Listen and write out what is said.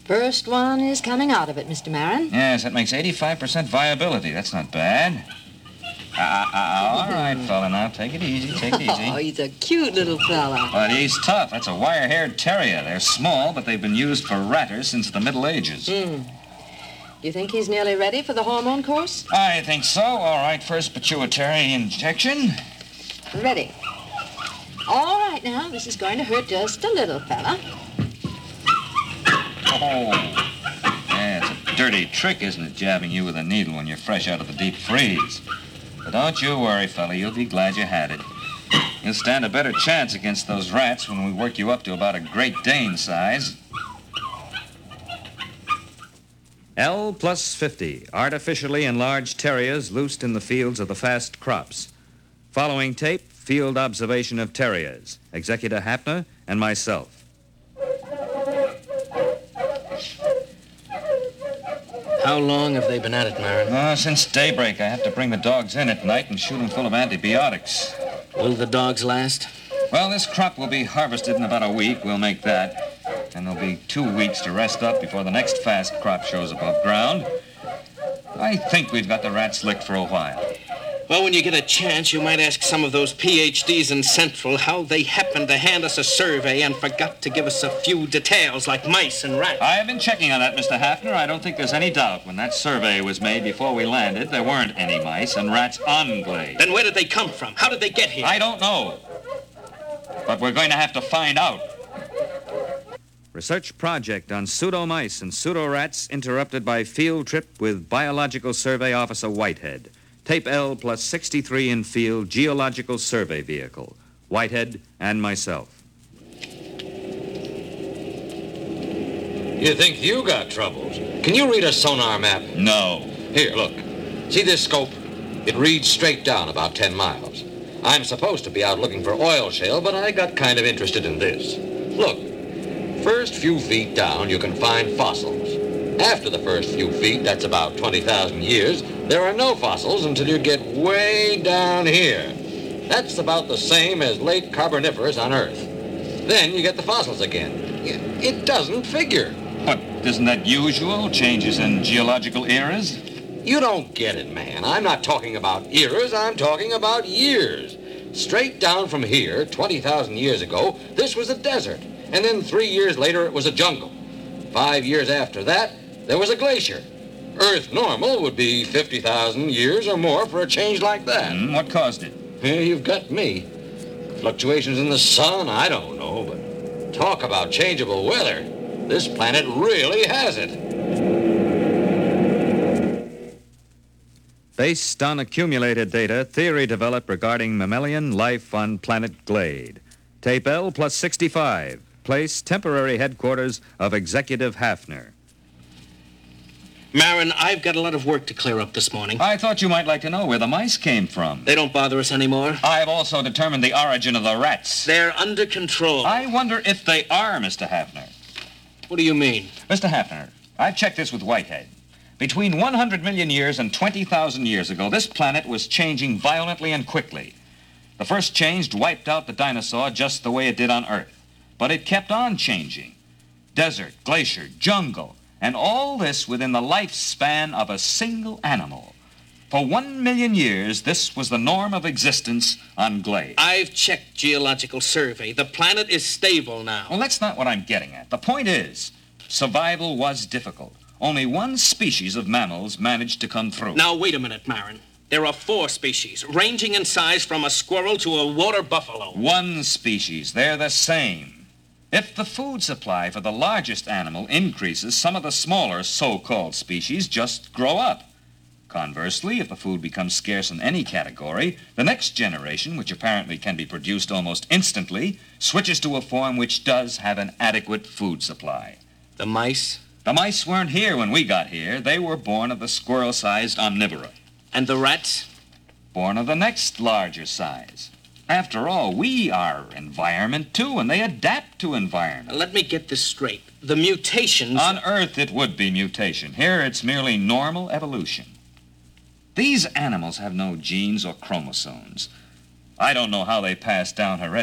First one is coming out of it, Mr. Marin. Yes, that makes 85% viability. That's not bad. All right, fella, now take it easy, Oh, he's a cute little fella. But he's tough. That's a wire-haired terrier. They're small, but they've been used for ratters since the Middle Ages. You think he's nearly ready for the hormone course? I think so. All right, first pituitary injection. Ready. All right, now, this is going to hurt just a little, fella. Oh. Yeah, it's a dirty trick, isn't it, jabbing you with a needle when you're fresh out of the deep freeze? But don't you worry, fella. You'll be glad you had it. You'll stand a better chance against those rats when we work you up to about a Great Dane size. L plus 50, artificially enlarged terriers loosed in the fields of the fast crops. Following tape, field observation of terriers, Executor Hafner and myself. How long have they been at it, Marin? Since daybreak. I have to bring the dogs in at night and shoot them full of antibiotics. Will the dogs last? Well, this crop will be harvested in about a week. We'll make that. And there'll be 2 weeks to rest up before the next fast crop shows above ground. I think we've got the rats licked for a while. Well, when you get a chance, you might ask some of those PhDs in Central how they happened to hand us a survey and forgot to give us a few details like mice and rats. I have been checking on that, Mr. Hafner. I don't think there's any doubt. When that survey was made before we landed, there weren't any mice and rats on Glade. Then where did they come from? How did they get here? I don't know. But we're going to have to find out. Research project on pseudo-mice and pseudo-rats interrupted by field trip with Biological Survey Officer Whitehead. Tape L plus 63 in field geological survey vehicle. Whitehead and myself. You think you got troubles? Can you read a sonar map? No. Here, look. See this scope? It reads straight down about 10 miles. I'm supposed to be out looking for oil shale, but I got kind of interested in this. Look, first few feet down, you can find fossils. After the first few feet, that's about 20,000 years, there are no fossils until you get way down here. That's about the same as late Carboniferous on Earth. Then you get the fossils again. It doesn't figure. But isn't that usual? Changes in geological eras? You don't get it, man. I'm not talking about eras, I'm talking about years. Straight down from here, 20,000 years ago, this was a desert. And then 3 years later, it was a jungle. 5 years after that, there was a glacier. Earth normal would be 50,000 years or more for a change like that. What caused it? Yeah, you've got me. Fluctuations in the sun, I don't know, but talk about changeable weather. This planet really has it. Based on accumulated data, theory developed regarding mammalian life on planet Glade. Tape L plus 65. Place temporary headquarters of Executive Hafner. Marin, I've got a lot of work to clear up this morning. I thought you might like to know where the mice came from. They don't bother us anymore. I've also determined the origin of the rats. They're under control. I wonder if they are, Mr. Hafner. What do you mean? Mr. Hafner, I've checked this with Whitehead. Between 100 million years and 20,000 years ago, this planet was changing violently and quickly. The first change wiped out the dinosaur just the way it did on Earth. But it kept on changing. Desert, glacier, jungle, and all this within the lifespan of a single animal. For 1 million years, this was the norm of existence on Glade. I've checked Geological Survey. The planet is stable now. Well, that's not what I'm getting at. The point is, survival was difficult. Only one species of mammals managed to come through. Now, wait a minute, Marin. There are 4 species, ranging in size from a squirrel to a water buffalo. One species. They're the same. If the food supply for the largest animal increases, some of the smaller so-called species just grow up. Conversely, if the food becomes scarce in any category, the next generation, which apparently can be produced almost instantly, switches to a form which does have an adequate food supply. The mice? The mice weren't here when we got here. They were born of the squirrel-sized omnivora. And the rats? Born of the next larger size. After all, we are environment, too, and they adapt to environment. Let me get this straight. The mutations... On Earth, it would be mutation. Here, it's merely normal evolution. These animals have no genes or chromosomes. I don't know how they pass down heredity.